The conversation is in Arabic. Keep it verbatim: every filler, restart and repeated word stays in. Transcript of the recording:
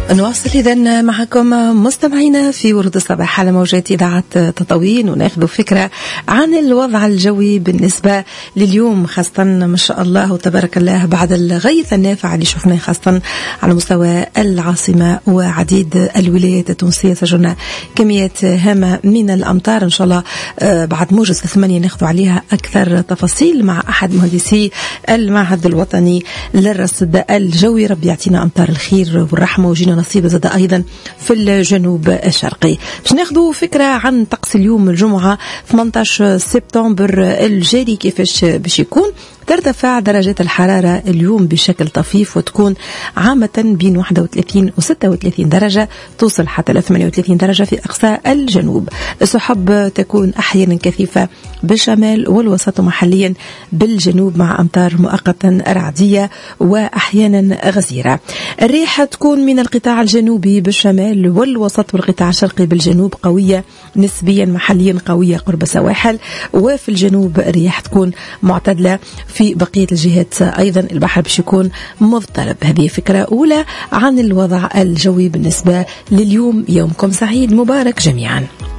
نواصل إذن معكم مستمعينا في ورود الصباح على موجات إذاعة تطاوين، وناخذ فكرة عن الوضع الجوي بالنسبة لليوم، خاصة ما شاء الله وتبارك الله بعد الغيث النافع اللي شفناه خاصة على مستوى العاصمة وعديد الولايات التونسية. سجلنا كميات هامة من الأمطار، إن شاء الله بعد موجز ثمانية ناخذ عليها أكثر تفاصيل مع أحد مهندسي المعهد الوطني للرصد الجوي. ربي يعطينا أمطار الخير والرحمة وجينا نصيب زاد أيضا في الجنوب الشرقي. باش ناخذوا فكرة عن طقس اليوم الجمعة ثمانية عشر سبتمبر الجاري كيفاش باش يكون. ترتفع درجات الحرارة اليوم بشكل طفيف وتكون عامة بين واحد وثلاثين و ستة وثلاثين درجة، توصل حتى ل ثمانية وثلاثين درجة في أقصى الجنوب. السحب تكون أحيانا كثيفة بالشمال والوسط ومحليا بالجنوب مع أمطار مؤقتا رعدية وأحيانا غزيرة. الريح تكون من القطاع الجنوبي بالشمال والوسط والقطاع الشرقي بالجنوب قوية نسبيا، محليا قوية قرب السواحل، وفي الجنوب الرياح تكون معتدلة. في بقية الجهات أيضا البحر باش يكون مضطرب. هذه فكرة أولى عن الوضع الجوي بالنسبة لليوم. يومكم سعيد مبارك جميعا.